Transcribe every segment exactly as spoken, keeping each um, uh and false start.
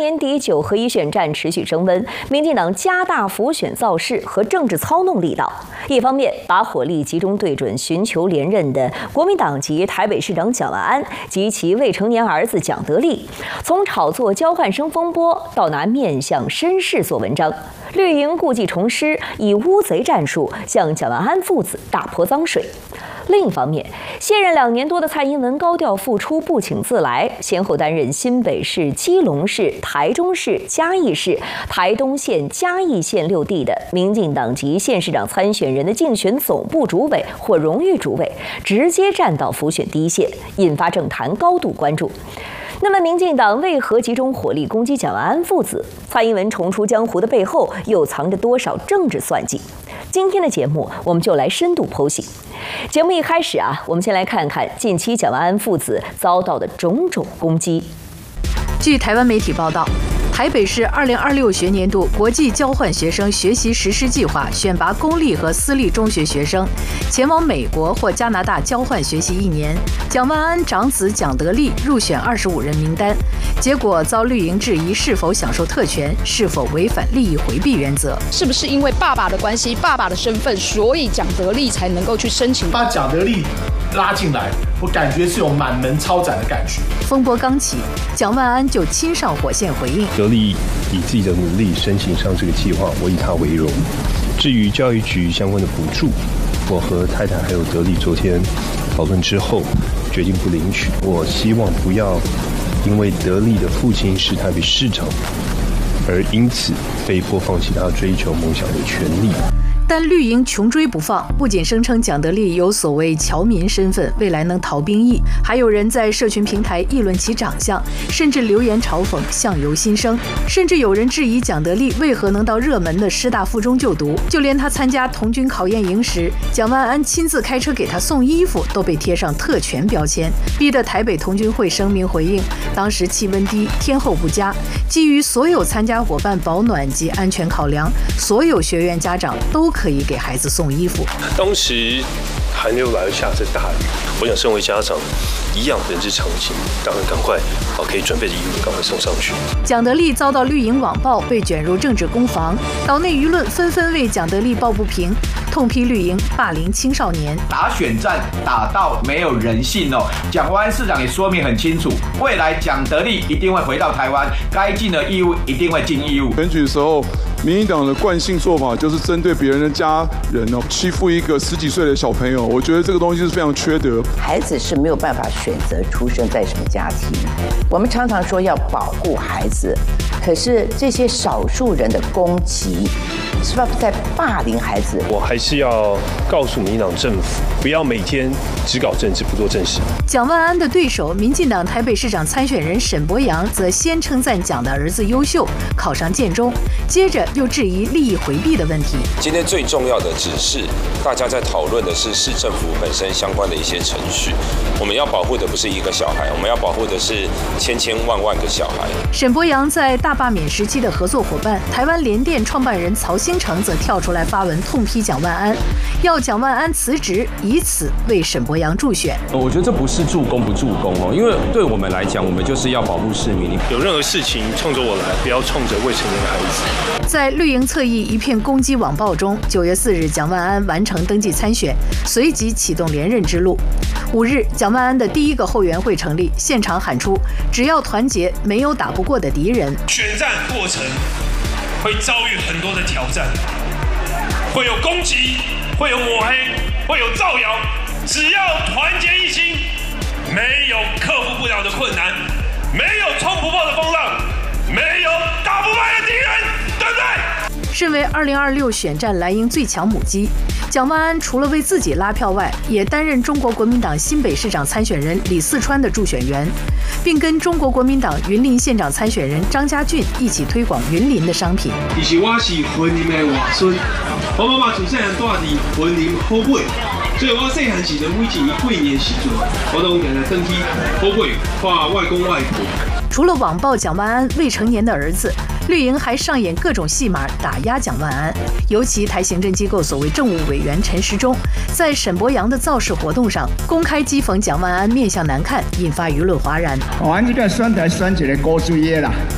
年底九合一选战持续升温，民进党加大辅选造势和政治操弄力道。一方面，把火力集中对准寻求连任的国民党籍台北市长蒋万安及其未成年儿子蒋德忞，从炒作交换生风波到拿面向绅士做文章，绿营故技重施，以乌贼战术向蒋万安父子大泼脏水。另一方面，现任两年多的蔡英文高调复出，不请自来，先后担任新北市、基隆市、台中市、嘉义市、台东县、嘉义县六地的民进党籍县市长参选人的竞选总部主委或荣誉主委，直接站到辅选第一线，引发政坛高度关注。那么，民进党为何集中火力攻击蒋万安父子？蔡英文重出江湖的背后又藏着多少政治算计？今天的节目，我们就来深度剖析。节目一开始啊，我们先来看看近期蒋万安父子遭到的种种攻击。 据台湾媒体报道，台北市二零二六学年度国际交换学生学习实施计划选拔公立和私立中学学生前往美国或加拿大交换学习一年。蒋万安长子蒋德忞入选二十五人名单，结果遭绿营质疑是否享受特权，是否违反利益回避原则？ 是不是因为爸爸的关系、爸爸的身份，所以蒋德忞才能够去申请？ 把蒋德忞拉进来，我感觉是有满门抄斩的感觉。 风波刚起，蒋万安就亲上火线回应。 德忞以自己的努力申请上这个计划，我以他为荣。至于教育局相关的补助，我和太太还有德忞昨天讨论之后，决定不领取。我希望不要因为德忞的父亲是台北市长，而因此被迫放弃他追求梦想的权利。 但绿营穷追不放，不仅声称蒋德忞有所谓侨民身份，未来能逃兵役，还有人在社群平台议论其长相，甚至留言嘲讽，相由心生。甚至有人质疑蒋德忞为何能到热门的师大附中就读，就连他参加童军考验营时，蒋万安亲自开车给他送衣服，都被贴上特权标签，逼得台北童军会声明回应：当时气温低，天候不佳，基于所有参加伙伴保暖及安全考量，所有学员家长都可以给孩子送衣服。 当时寒流来，下着大雨，我想身为家长，一样人之常情，当然赶快把可以准备的衣服赶快送上去。 蒋德忞遭到绿营网暴，被卷入政治攻防，岛内舆论纷纷为蒋德忞抱不平，痛批绿营霸凌青少年。 打选战打到没有人性哦，蒋万安市长也说明很清楚，未来蒋德忞一定会回到台湾，该尽的义务一定会尽义务。 选举的时候，民进党的惯性做法就是针对别人的家人哦，欺负一个十几岁的小朋友，我觉得这个东西是非常缺德。 孩子是没有办法选择出生在什么家庭，我们常常说要保护孩子，可是这些少数人的攻击是不是在霸凌孩子？ 我还是要告诉民进党政府，不要每天只搞政治不做正事。 蒋万安的对手民进党台北市长参选人沈伯洋则先称赞蒋的儿子优秀，考上建中，接着又质疑利益回避的问题。 今天最重要的只是大家在讨论的是市政府本身相关的一些程序，我们要保护的不是一个小孩，我们要保护的是千千万万个小孩。 沈伯洋在大罢免时期的合作伙伴台湾联电创办人曹兴诚则跳出来发文痛批蒋万安，要蒋万安辞职，以此为沈伯洋助选。 我觉得这不是助攻不助攻哦，因为对我们来讲，我们就是要保护市民。 有任何事情冲着我来，不要冲着未成年的孩子。 在绿营侧翼一片攻击网暴中，九月四日，蒋万安完成登记参选，随即启动连任之路。五日，蒋万安的第一个后援会成立，现场喊出“只要团结，没有打不过的敌人”。 选战过程会遭遇很多的挑战，会有攻击，会有抹黑，会有造谣。只要团结一心，没有克服不了的困难，没有冲不破的风浪，没有打不败的敌人，对不对？ 身为二零二六选战蓝营最强母鸡，蒋万安除了为自己拉票外，也担任中国国民党新北市长参选人李四川的助选员，并跟中国国民党云林县长参选人张家俊一起推广云林的商品。 其实我是云林的外孙，我妈妈自细汉住伫云林好尾，所以我细汉时阵每一几年时阵，我都常常登去好尾看外公外婆。 除了网暴蒋万安未成年的儿子，绿营还上演各种戏码打压蒋万安。尤其台行政机构所谓政务委员陈时中，在沈伯洋的造势活动上公开讥讽蒋万安面相难看，引发舆论哗然。 哦，俺这个选台选一个高水的啦，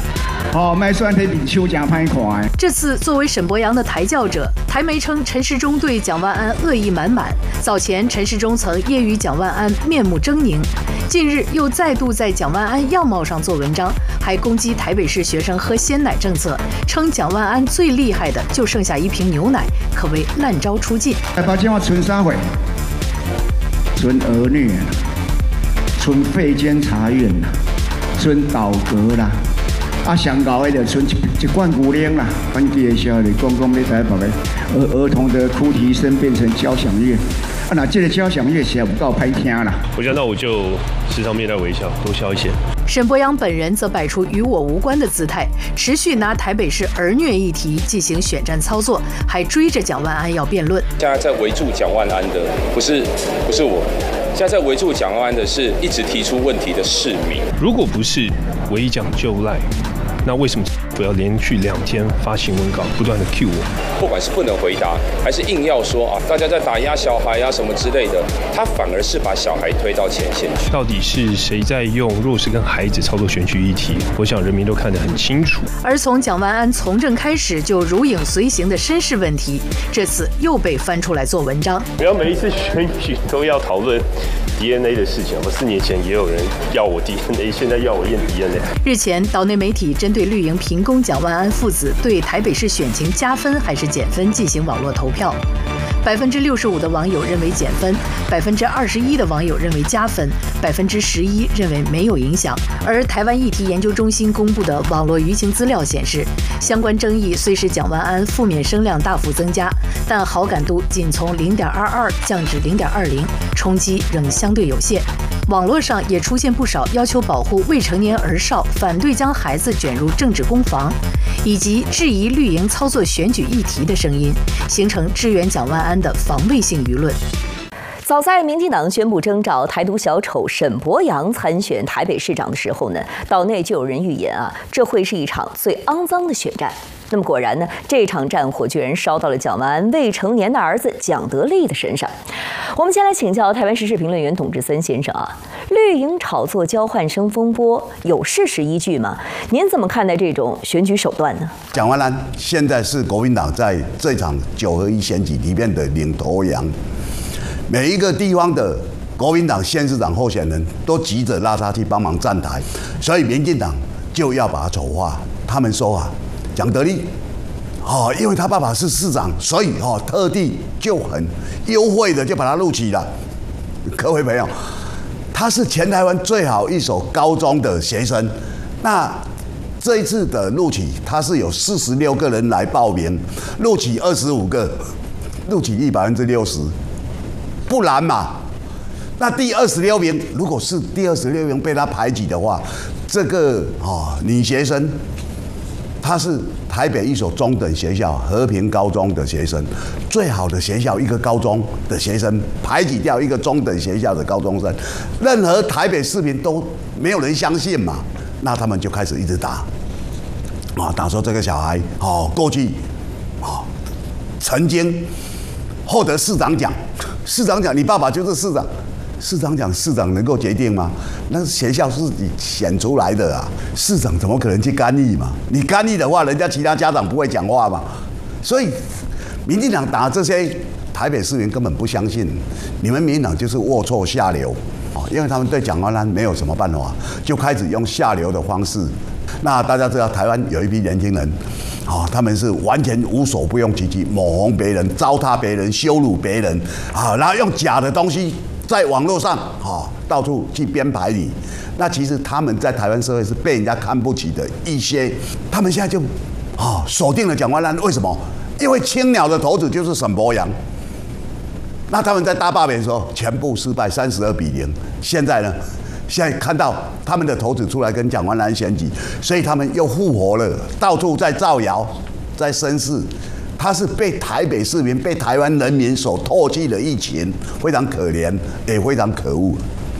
哦，卖算这面手真歹看。 这次作为沈伯洋的抬轿者，台媒称陈时中对蒋万安恶意满满。早前陈时中曾揶揄蒋万安面目狰狞，近日又再度在蒋万安样貌上做文章，还攻击台北市学生喝鲜奶政策，称蒋万安最厉害的就剩下一瓶牛奶，可谓烂招出尽。 抱歉，我存啥会？存儿女，存废监察院啦，存倒阁啦。啊，上高的就存一一罐牛奶啦，关键的时候你讲讲要台北的儿儿童的哭啼声变成交响乐，啊，那这个交响乐实在不够歹听啦。 我想那我就时常面带微笑，多笑一些。 沈伯洋本人则摆出与我无关的姿态，持续拿台北市儿虐议题进行选战操作，还追着蒋万安要辩论。 现在在围住蒋万安的不是不是我，现在在围住蒋万安的是一直提出问题的市民。 如果不是围蒋就赖，那为什么不要连续两天发新闻稿，不断的 cue 我？ 不管是不能回答，还是硬要说啊，大家在打压小孩啊什么之类的，他反而是把小孩推到前线去。 到底是谁在用弱势跟孩子操作选举议题？我想人民都看得很清楚。 而从蒋万安从政开始就如影随形的身世问题，这次又被翻出来做文章。 不要每一次选举都要讨论 D N A 的事情。我四年前也有人要我 D N A， 现在要我验 D N A。 日前，岛内媒体针对绿营评攻蒋万安父子对台北市选情加分还是减分进行网络投票。百分之六十五的网友认为减分，百分之二十一的网友认为加分，百分之十一认为没有影响。而台湾议题研究中心公布的网络舆情资料显示，相关争议虽使蒋万安负面声量大幅增加，但好感度仅从零点二二降至零点二零，冲击仍相对有限。网络上也出现不少要求保护未成年儿少、反对将孩子卷入政治攻防，以及质疑绿营操作选举议题的声音，形成支援蒋万安的防卫性舆论。 早在民进党宣布征召台独小丑沈伯洋参选台北市长的时候呢，岛内就有人预言啊，这会是一场最肮脏的选战。那么果然呢，这场战火居然烧到了蒋万安未成年的儿子蒋德利的身上。我们先来请教台湾时事评论员董志森先生啊，绿营炒作交换生风波有事实依据吗？您怎么看待这种选举手段呢？ 蒋万安现在是国民党在这场九合一选举里面的领头羊，每一个地方的国民党县市长候选人都急着拉他去帮忙站台，所以民进党就要把他丑化。他们说啊，蒋德利，哦，因为他爸爸是市长，所以哦特地就很优惠的就把他录取了。各位朋友，他是全台湾最好一所高中的学生。那这一次的录取，他是有四十六个人来报名，录取二十五个，录取率百分之六十，不然嘛，那第二十六名，如果是第二十六名被他排挤的话，这个哦女学生，她是台北一所中等学校和平高中的学生，最好的学校一个高中的学生排挤掉一个中等学校的高中生，任何台北市民都没有人相信嘛，那他们就开始一直打，啊，打说这个小孩哦过去哦曾经获得市长奖，市长奖你爸爸就是市长。市长奖，市长能够决定吗？那是学校是你选出来的啊，市长怎么可能去干预嘛？你干预的话，人家其他家长不会讲话嘛？所以，民进党打这些台北市民根本不相信，你们民进党就是龌龊下流啊！因为他们对蒋万安没有什么办法，就开始用下流的方式。那大家知道，台湾有一批年轻人，啊，他们是完全无所不用其极，抹红别人、糟蹋别人、羞辱别人啊，然后用假的东西。在网络上啊，到处去编排你，那其实他们在台湾社会是被人家看不起的一些，他们现在就啊锁定了蒋万安，为什么？因为青鸟的头子就是沈伯洋，那他们在大罢免的时候全部失败，三十二比零。现在呢，现在看到他们的头子出来跟蒋万安选举，所以他们又复活了，到处在造谣，在声势。他是被台北市民、被台湾人民所唾弃的一群，非常可怜，也非常可恶。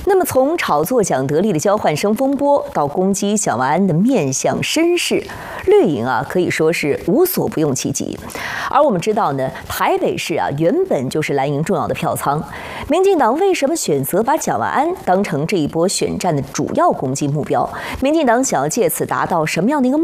那么，从炒作蒋得利的交换生风波到攻击蒋万安的面相身世，绿营啊可以说是无所不用其极。而我们知道呢，台北市啊原本就是蓝营重要的票仓，民进党为什么选择把蒋万安当成这一波选战的主要攻击目标？民进党想要借此达到什么样的一个